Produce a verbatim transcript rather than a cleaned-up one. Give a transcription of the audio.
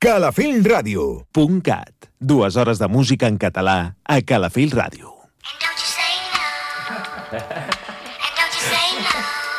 Calafell Ràdio. Punt cat. Dues hores de música en català a Calafell Ràdio. And don't you say no. And don't you say no.